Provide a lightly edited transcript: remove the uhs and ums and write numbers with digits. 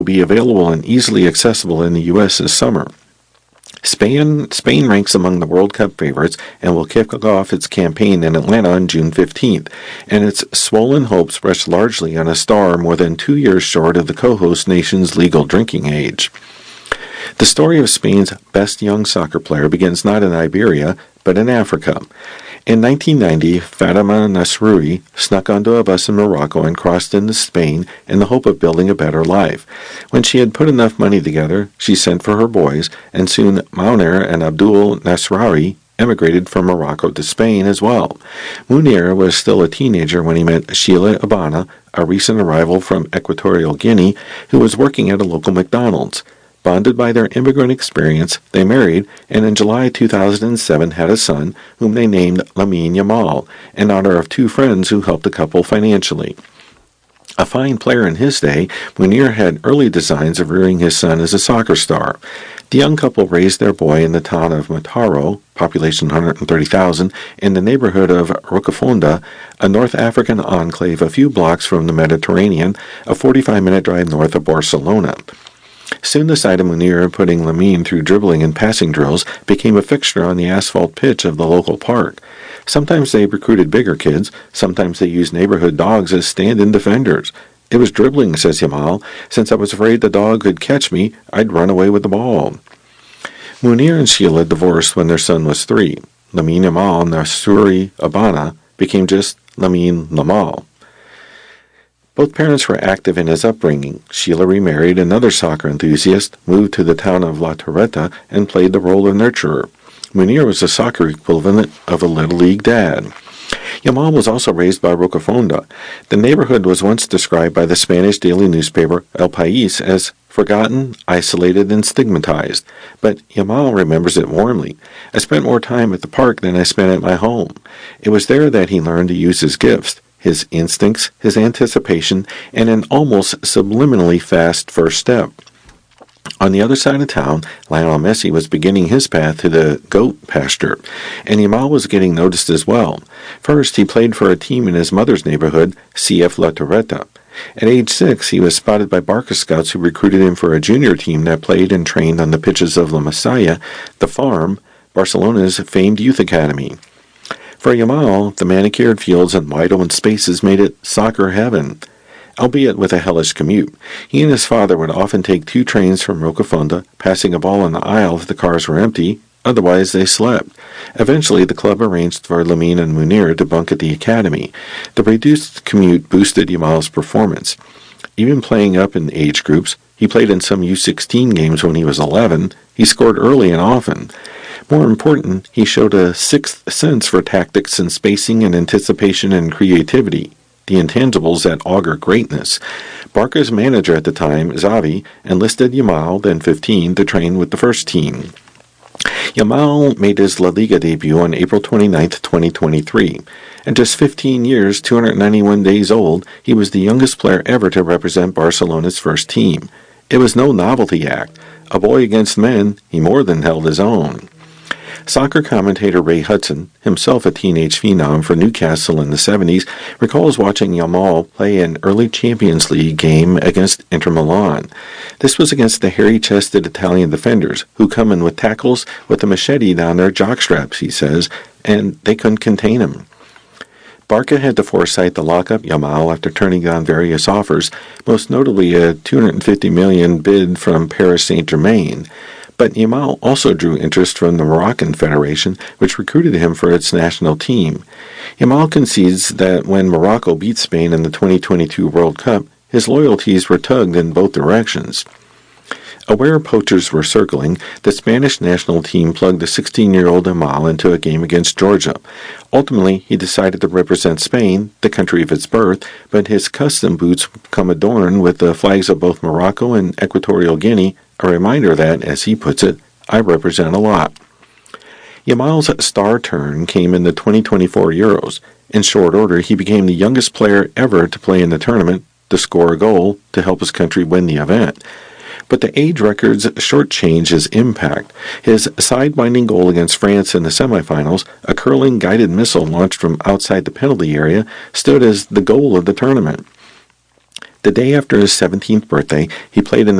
will be available and easily accessible in the U.S. this summer. Spain ranks among the World Cup favorites and will kick off its campaign in Atlanta on June 15th, and its swollen hopes rest largely on a star more than 2 years short of the co-host nation's legal drinking age. The story of Spain's best young soccer player begins not in Iberia, but in Africa. In 1990, Fatima Nasroui snuck onto a bus in Morocco and crossed into Spain in the hope of building a better life. When she had put enough money together, she sent for her boys, and soon Mounir and Abdul Nasrawi emigrated from Morocco to Spain as well. Mounir was still a teenager when he met Sheila Abana, a recent arrival from Equatorial Guinea, who was working at a local McDonald's. Bonded by their immigrant experience, they married, and in July 2007 had a son, whom they named Lamine Yamal, in honor of two friends who helped the couple financially. A fine player in his day, Mounir had early designs of rearing his son as a soccer star. The young couple raised their boy in the town of Mataro, population 130,000, in the neighborhood of Rocafonda, a North African enclave a few blocks from the Mediterranean, a 45-minute drive north of Barcelona. Soon the sight of Mounir putting Lamine through dribbling and passing drills became a fixture on the asphalt pitch of the local park. Sometimes they recruited bigger kids, sometimes they used neighborhood dogs as stand-in defenders. It was dribbling, says Yamal. Since I was afraid the dog could catch me, I'd run away with the ball. Mounir and Sheila divorced when their son was 3. Lamine Yamal Nasroui Abana became just Lamine Yamal. Both parents were active in his upbringing. Sheila remarried another soccer enthusiast, moved to the town of La Torreta, and played the role of nurturer. Mounir was the soccer equivalent of a Little League dad. Yamal was also raised by Rocafonda. The neighborhood was once described by the Spanish daily newspaper El País as forgotten, isolated, and stigmatized. But Yamal remembers it warmly. I spent more time at the park than I spent at my home. It was there that he learned to use his gifts, his instincts, his anticipation, and an almost subliminally fast first step. On the other side of town, Lionel Messi was beginning his path to the goat pasture, and Yamal was getting noticed as well. First, he played for a team in his mother's neighborhood, CF La Torreta. At age 6, he was spotted by Barca scouts who recruited him for a junior team that played and trained on the pitches of La Masia, the Farm, Barcelona's famed youth academy. For Yamal, the manicured fields and wide-open spaces made it soccer heaven, albeit with a hellish commute. He and his father would often take 2 trains from Rocafonda, passing a ball in the aisle if the cars were empty, otherwise they slept. Eventually, the club arranged for Lamine and Mounir to bunk at the academy. The reduced commute boosted Yamal's performance. Even playing up in age groups, he played in some U16 games when he was 11, he scored early and often. More important, he showed a sixth sense for tactics and spacing and anticipation and creativity, the intangibles that augur greatness. Barca's manager at the time, Xavi, enlisted Yamal, then 15, to train with the first team. Yamal made his La Liga debut on April 29, 2023. At just 15 years, 291 days old, he was the youngest player ever to represent Barcelona's first team. It was no novelty act. A boy against men, he more than held his own. Soccer commentator Ray Hudson, himself a teenage phenom for Newcastle in the 70s, recalls watching Yamal play an early Champions League game against Inter Milan. This was against the hairy-chested Italian defenders, who come in with tackles with a machete down their jockstraps, he says, and they couldn't contain him. Barca had the foresight to lock up Yamal after turning down various offers, most notably a $250 million bid from Paris Saint-Germain. But Yamal also drew interest from the Moroccan Federation, which recruited him for its national team. Yamal concedes that when Morocco beat Spain in the 2022 World Cup, his loyalties were tugged in both directions. Aware poachers were circling, the Spanish national team plugged the 16-year-old Yamal into a game against Georgia. Ultimately, he decided to represent Spain, the country of its birth, but his custom boots come adorned with the flags of both Morocco and Equatorial Guinea, a reminder that, as he puts it, I represent a lot. Yamal's star turn came in the 2024 Euros. In short order, he became the youngest player ever to play in the tournament, to score a goal, to help his country win the event. But the age records shortchange his impact. His side-winding goal against France in the semifinals, a curling guided missile launched from outside the penalty area, stood as the goal of the tournament. The day after his 17th birthday, he played in